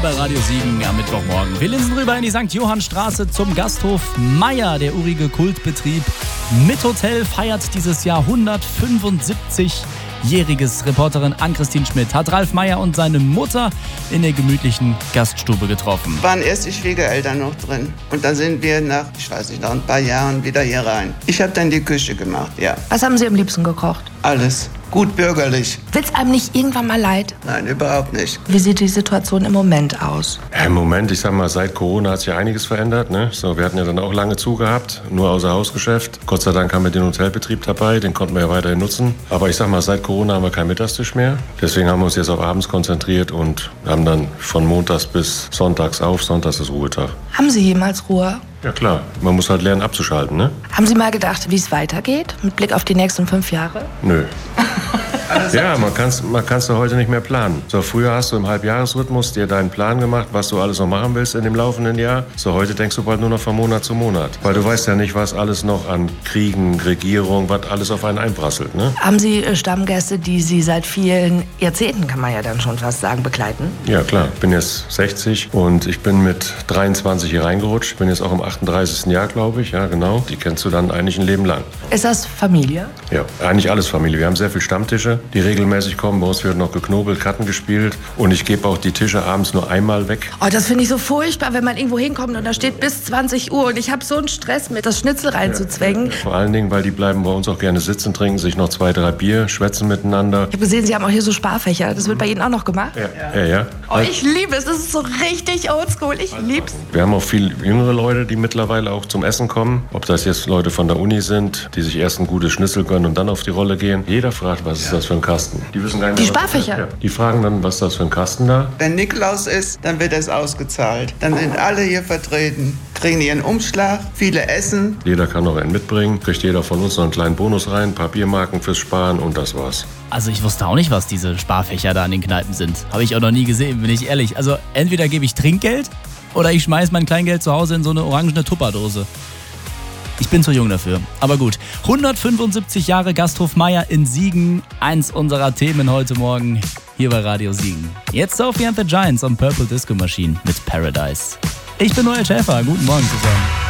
bei Radio Siegen am Mittwochmorgen. Wir linsen rüber in die St. Johannstraße zum Gasthof Meier. Der urige Kultbetrieb mit Hotel feiert dieses Jahr 175-jähriges. Reporterin Ann-Christine Schmidt hat Ralf Meier und seine Mutter in der gemütlichen Gaststube getroffen. Waren erst die Schwiegereltern noch drin. Und dann sind wir nach ein paar Jahren wieder hier rein. Ich habe dann die Küche gemacht, ja. Was haben Sie am liebsten gekocht? Alles. Gut bürgerlich. Wird's einem nicht irgendwann mal leid? Nein, überhaupt nicht. Wie sieht die Situation im Moment aus? Im Moment, ich sag mal, seit Corona hat sich ja einiges verändert. Ne? So, wir hatten ja dann auch lange zugehabt, nur außer Hausgeschäft. Gott sei Dank haben wir den Hotelbetrieb dabei, den konnten wir ja weiterhin nutzen. Aber ich sag mal, seit Corona haben wir keinen Mittagstisch mehr. Deswegen haben wir uns jetzt auf abends konzentriert und haben dann von montags bis sonntags auf. Sonntags ist Ruhetag. Haben Sie jemals Ruhe? Ja klar, man muss halt lernen abzuschalten, ne? Haben Sie mal gedacht, wie es weitergeht? Mit Blick auf die nächsten 5 Jahre? Nö. Ja, man kann's doch heute nicht mehr planen. So, früher hast du im Halbjahresrhythmus dir deinen Plan gemacht, was du alles noch machen willst in dem laufenden Jahr. So, heute denkst du bald nur noch von Monat zu Monat. Weil du weißt ja nicht, was alles noch an Kriegen, Regierung, was alles auf einen einprasselt, ne? Haben Sie Stammgäste, die Sie seit vielen Jahrzehnten, kann man ja dann schon fast sagen, begleiten? Ja, klar. Ich bin jetzt 60 und ich bin mit 23 hier reingerutscht. Ich bin jetzt auch im 38. Jahr, glaube ich. Ja, genau. Die kennst du dann eigentlich ein Leben lang. Ist das Familie? Ja, eigentlich alles Familie. Wir haben sehr viele Stammtische, die regelmäßig kommen. Bei uns wird noch geknobelt, Karten gespielt. Und ich gebe auch die Tische abends nur einmal weg. Oh, das finde ich so furchtbar, wenn man irgendwo hinkommt und da steht bis 20 Uhr und ich habe so einen Stress mit, das Schnitzel reinzuzwängen. Vor allen Dingen, weil die bleiben bei uns auch gerne sitzen, trinken sich noch 2, 3 Bier, schwätzen miteinander. Ich habe gesehen, Sie haben auch hier so Sparfächer. Das wird bei Ihnen auch noch gemacht? Ja. Oh, ich liebe es. Das ist so richtig oldschool. Ich lieb's. Wir haben auch viel jüngere Leute, die mittlerweile auch zum Essen kommen. Ob das jetzt Leute von der Uni sind, die sich erst ein gutes Schnitzel gönnen und dann auf die Rolle gehen. Jeder fragt, was ist das für ein Kasten? Die wissen gar nicht, die Sparfächer? Ja. Die fragen dann, was ist das für ein Kasten da? Wenn Nikolaus ist, dann wird es ausgezahlt. Dann sind alle hier vertreten, kriegen ihren Umschlag, viele essen. Jeder kann noch einen mitbringen, kriegt jeder von uns noch einen kleinen Bonus rein, Papiermarken fürs Sparen und das war's. Also ich wusste auch nicht, was diese Sparfächer da an den Kneipen sind. Habe ich auch noch nie gesehen, bin ich ehrlich. Also entweder gebe ich Trinkgeld oder ich schmeiß mein Kleingeld zu Hause in so eine orangene Tupperdose. Ich bin zu jung dafür. Aber gut. 175 Jahre Gasthof Meier in Siegen. Eins unserer Themen heute Morgen hier bei Radio Siegen. Jetzt Sophie and the Giants am Purple Disco Machine mit Paradise. Ich bin Noel Schäfer. Guten Morgen zusammen.